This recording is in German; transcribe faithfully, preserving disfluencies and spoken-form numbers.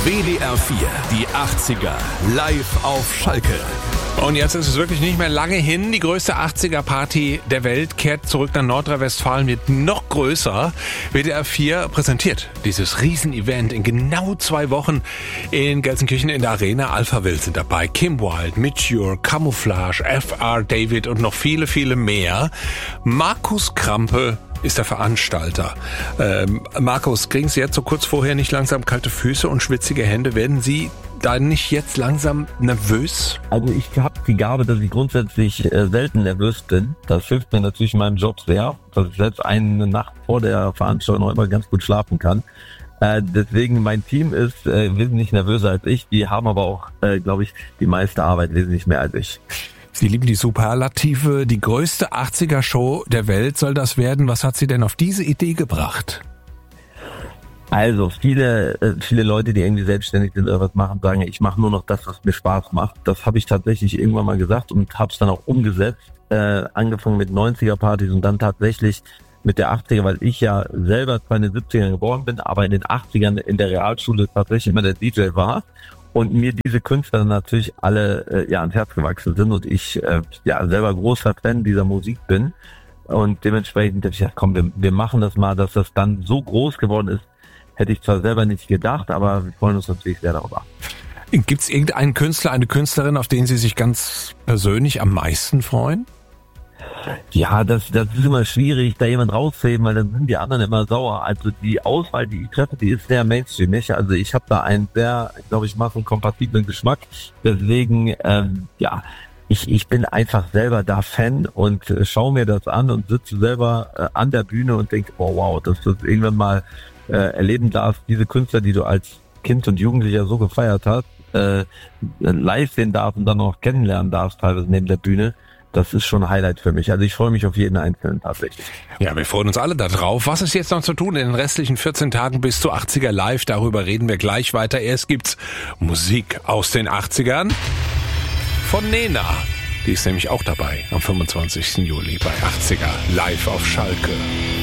W D R vier, die achtziger, live auf Schalke. Und jetzt ist es wirklich nicht mehr lange hin. Die größte achtziger-Party der Welt kehrt zurück nach Nordrhein-Westfalen, wird noch größer. W D R vier präsentiert dieses Riesenevent in genau zwei Wochen in Gelsenkirchen in der Arena. Alphaville sind dabei, Kim Wilde, Mature, Camouflage, F R David und noch viele, viele mehr. Markus Krampe ist der Veranstalter. Ähm, Markus, kriegen Sie jetzt so kurz vorher nicht langsam kalte Füße und schwitzige Hände? Werden Sie da nicht jetzt langsam nervös? Also ich habe die Gabe, dass ich grundsätzlich äh, selten nervös bin. Das hilft mir natürlich in meinem Job sehr, dass ich selbst eine Nacht vor der Veranstaltung noch immer ganz gut schlafen kann. Äh, deswegen, mein Team ist äh, wesentlich nervöser als ich. Die haben aber auch, äh, glaube ich, die meiste Arbeit wesentlich mehr als ich. Sie lieben die Superlative. Die größte achtziger-Show der Welt soll das werden. Was hat Sie denn auf diese Idee gebracht? Also viele viele Leute, die irgendwie selbstständig sind oder was machen, sagen, ich mache nur noch das, was mir Spaß macht. Das habe ich tatsächlich irgendwann mal gesagt und habe es dann auch umgesetzt. Äh, angefangen mit neunziger-Partys und dann tatsächlich mit der achtziger, weil ich ja selber zwar in den siebzigern geboren bin, aber in den achtzigern in der Realschule tatsächlich immer der D J war. Und mir diese Künstler natürlich alle äh, ja ans Herz gewachsen sind und ich äh, ja selber großer Fan dieser Musik bin. Und dementsprechend habe ich gesagt, komm, wir, wir machen das mal, dass das dann so groß geworden ist. Hätte ich zwar selber nicht gedacht, aber wir freuen uns natürlich sehr darüber. Gibt es irgendeinen Künstler, eine Künstlerin, auf den Sie sich ganz persönlich am meisten freuen? Ja, das, das ist immer schwierig, da jemand rauszuheben, weil dann sind die anderen immer sauer. Also die Auswahl, die ich treffe, die ist sehr mainstreamig. Also ich habe da einen sehr, glaube ich, massenkompatiblen Geschmack. Deswegen, ähm, ja, ich, ich bin einfach selber da Fan und äh, schaue mir das an und sitze selber äh, an der Bühne und denke, oh wow, dass du das irgendwann mal äh, erleben darfst, diese Künstler, die du als Kind und Jugendlicher so gefeiert hast, äh, live sehen darfst und dann noch kennenlernen darfst, teilweise neben der Bühne. Das ist schon ein Highlight für mich. Also ich freue mich auf jeden Einzelnen tatsächlich. Ja, wir freuen uns alle da drauf. Was ist jetzt noch zu tun in den restlichen vierzehn Tagen bis zu achtziger Live? Darüber reden wir gleich weiter. Erst gibt's Musik aus den achtzigern von Nena. Die ist nämlich auch dabei am fünfundzwanzigsten Juli bei achtziger Live auf Schalke.